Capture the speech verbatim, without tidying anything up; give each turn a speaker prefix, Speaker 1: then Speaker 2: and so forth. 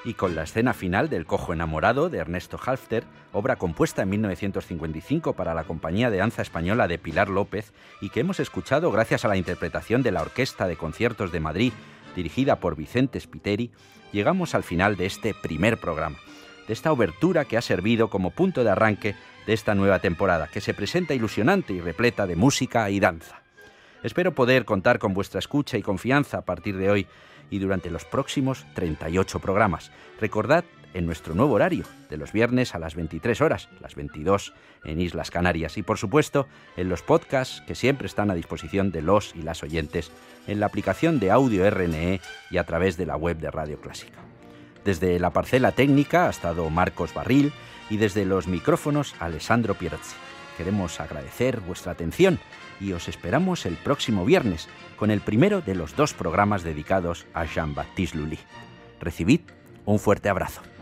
Speaker 1: y con la escena final del Cojo enamorado de Ernesto Halffter, obra compuesta en mil novecientos cincuenta y cinco para la compañía de danza española de Pilar López y que hemos escuchado gracias a la interpretación de la Orquesta de Conciertos de Madrid, dirigida por Vicente Spiteri, llegamos al final de este primer programa, de esta obertura que ha servido como punto de arranque de esta nueva temporada, que se presenta ilusionante y repleta de música y danza. Espero poder contar con vuestra escucha y confianza a partir de hoy y durante los próximos treinta y ocho programas. Recordad, en nuestro nuevo horario, de los viernes a las veintitrés horas, las veintidós en Islas Canarias, y por supuesto en los podcasts que siempre están a disposición de los y las oyentes en la aplicación de Audio R N E y a través de la web de Radio Clásica. Desde la parcela técnica ha estado Marcos Barril y desde los micrófonos Alessandro Pierazzi. Queremos agradecer vuestra atención y os esperamos el próximo viernes con el primero de los dos programas dedicados a Jean-Baptiste Lully. Recibid un fuerte abrazo.